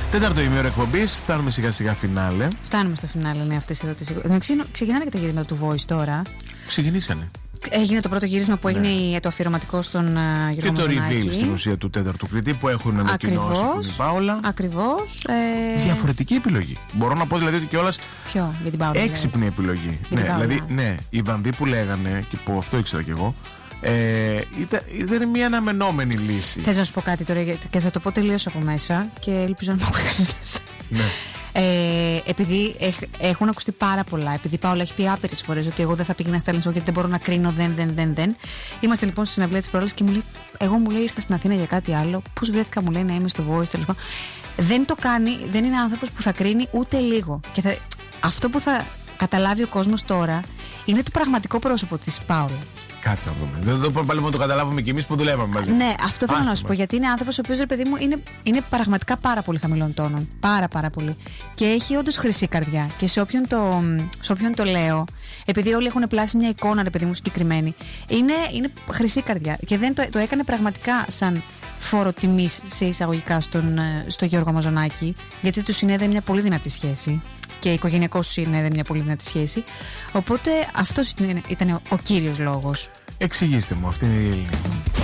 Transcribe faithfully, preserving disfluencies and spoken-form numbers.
Τέταρτο ημίωρο εκπομπής, φτάνουμε σιγά σιγά φινάλε. Φτάνουμε στο φινάλε, ναι, αυτές εδώ τις. Ξεκινάνε και τα γυρίσματα του Voice τώρα. Ξεκινήσανε. Έγινε το πρώτο γύρισμα που έγινε ναι. το αφιερωματικό στον uh, Γιώργο Μαζονάκη. Και το reveal Μαζονάκη. στην ουσία του τέταρτου κριτή που έχουν ανακοινώσει την Πάολα. Ακριβώς. Ε... Διαφορετική επιλογή. Μπορώ να πω δηλαδή ότι κιόλας. Ποιο, για την Πάολα. Έξυπνη επιλογή. Ναι, δηλαδή, ναι, οι Βανδί που λέγανε και που αυτό ήξερα κι εγώ. Ε, ήταν, ήταν μια αναμενόμενη λύση. Θες να σου πω κάτι τώρα και θα το πω τελείως από μέσα και ελπίζω να μην ακούει κανένας. Ναι. Ε, επειδή έχ, έχουν ακουστεί πάρα πολλά, επειδή η Πάολα έχει πει άπειρες φορές ότι εγώ δεν θα πήγαινα στα Λενσό γιατί δεν μπορώ να κρίνω, δεν, δεν, δεν, δεν. Είμαστε λοιπόν στη συναυλία της προάλλης και μου λέει, εγώ μου λέει ήρθα στην Αθήνα για κάτι άλλο. Πώς βρέθηκα, μου λέει, να είμαι στο Voice, τέλος πάντων. Δεν το κάνει, δεν είναι άνθρωπος που θα κρίνει ούτε λίγο. Και θα, αυτό που θα καταλάβει ο κόσμος τώρα είναι το πραγματικό πρόσωπο της Πάολα. Κάτσε να δούμε. Δεν το πάλι να το καταλάβουμε κι εμείς που δουλεύαμε μαζί. Ναι, αυτό θέλω να σου πω. Γιατί είναι άνθρωπος ο οποίος, ρε παιδί μου, είναι, είναι πραγματικά πάρα πολύ χαμηλών τόνων. Πάρα πάρα πολύ. Και έχει όντως χρυσή καρδιά. Και σε όποιον το, σε όποιον το λέω, επειδή όλοι έχουν πλάσει μια εικόνα, ρε παιδί μου, συγκεκριμένη, είναι, είναι χρυσή καρδιά. Και δεν το, το έκανε πραγματικά σαν φόρο τιμής σε εισαγωγικά στον, στο Γιώργο Μαζονάκη, γιατί του συνέδε μια πολύ δυνατή σχέση. Και οικογενειακώς συνέδε μια πολύ δυνατή σχέση. Οπότε αυτός ήταν, ήταν ο, ο κύριος λόγος. Εξηγήστε μου, αυτή είναι η Έλληνη.